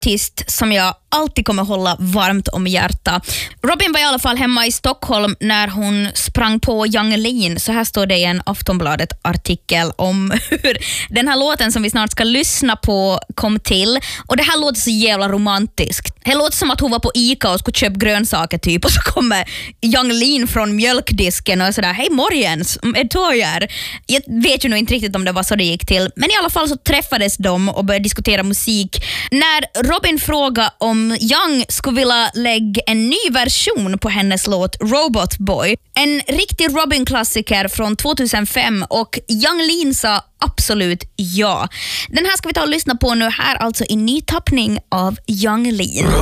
artist som jag alltid kommer hålla varmt om hjärta. Robyn var i alla fall hemma i Stockholm när hon sprang på Yung Lean. Så här står det i en Aftonbladet-artikel om hur den här låten som vi snart ska lyssna på kom till. Och det här låter så jävla romantiskt. Det låter som att hon var på Ica och skulle köpa grönsaker typ. Och så kommer Yung Lean från mjölkdisken och är sådär: hej morgens, jag vet ju nog inte riktigt om det var så det gick till. Men i alla fall så träffades de och började diskutera musik. När Robyn frågade om Yung skulle vilja lägga en ny version på hennes låt Robot Boy. En riktig Robyn-klassiker från 2005, och Yung Lean sa absolut ja. Den här ska vi ta och lyssna på nu här, alltså i ny tappning av Yung Lean.